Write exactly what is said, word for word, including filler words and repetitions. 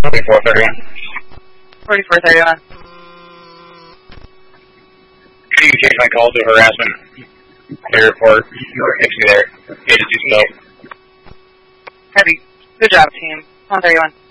forty-four thirty-one. forty-four thirty-one. Can you change my call to harassment? Your report. Next to there. Agency scope. Heavy. Good job, team. one thirty-one.